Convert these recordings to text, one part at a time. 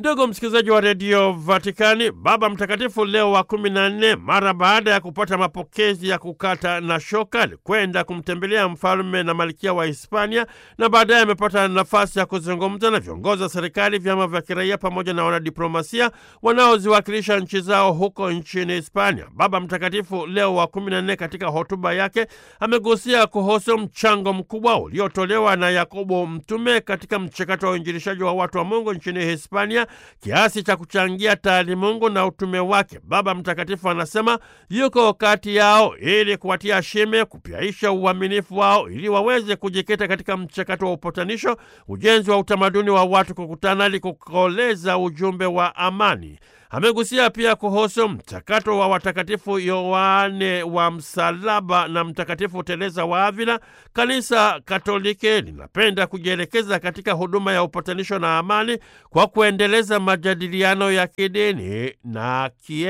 Ndugu msikilizaji wa redio Vatikani, Baba Mtakatifu Leo wa 14 mara baada ya kupata mapokezi ya kukata na shoka alikwenda kumtembelea mfalme na malkia wa Hispania, na baadaye amepata nafasi ya kuzungumza na viongozi wa serikali, vyama vya kiraia pamoja na wanadiplomasia wanaoziwakilisha nchi zao huko nchini Hispania. Baba Mtakatifu Leo wa 14 katika hotuba yake amegusia kuhusu mchango mkubwa uliotolewa na Yakobo mtume katika mchakato wa uinjilishaji wa watu wa Mungu nchini Hispania, kiasi cha kuchangia taalimungu na utume wake. Baba Mtakatifu anasema yuko kati yao ili kuwatia shime, kupyaisha uaminifu wao ili waweze kujikita katika mchakato wa upatanisho, ujenzi wa utamaduni wa watu kukutana ili kukoleza ujumbe wa amani. Amegusia pia kuhusu mchakato wa watakatifu Yohane wa Msalaba na Mtakatifu Teresa wa Avila. Kanisa Katoliki linapenda kujielekeza katika huduma ya upatanisho na amani kwa kuendeleza majadiliano ya kidini na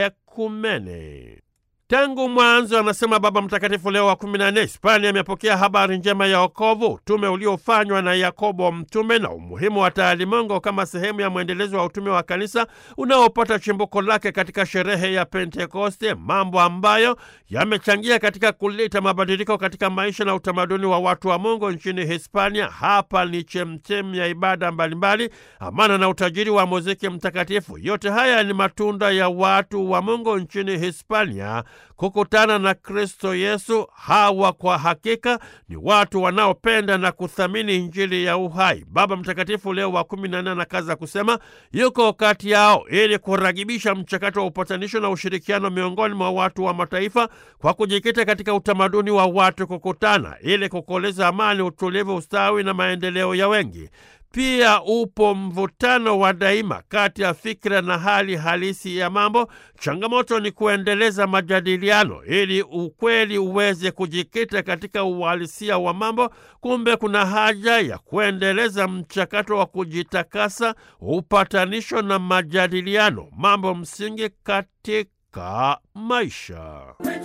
kiekumene. Tangu mwanzo, anasema Baba Mtakatifu Leo wa 14, Hispania imepokea habari njema ya wokovu, utume uliofanywa na Yakobo mtume na umuhimu wa taalimungu kama sehemu ya mwendelezo wa utume wa kanisa unaopata chimbuko lake katika sherehe ya Pentekoste, mambo ambayo yamechangia katika kuleta mabadiliko katika maisha na utamaduni wa watu wa Mungu nchini Hispania. Hapa ni chemchemi ya ibada mbalimbali, amana na utajiri wa muziki mtakatifu. Yote haya ni matunda ya watu wa Mungu nchini Hispania kukutana na Kristo Yesu. Hawa kwa hakika ni watu wanaopenda na kuthamini Injili ya uhai. Baba Mtakatifu Leo wa 14 anakaza kusema yuko kati yao ili kuragibisha mchakato wa upatanisho na ushirikiano miongoni mwa watu wa mataifa kwa kujikita katika utamaduni wa watu kukutana ili kukoleza amani, utulivu, ustawi na maendeleo ya wengi. Pia upo mvutano wa daima kati ya fikra na hali halisi ya mambo. Changamoto ni kuendeleza majadiliano ili ukweli uweze kujikita katika uhalisia wa mambo. Kumbe kuna haja ya kuendeleza mchakato wa kujitakasa, upatanisho na majadiliano, mambo msingi katika maisha.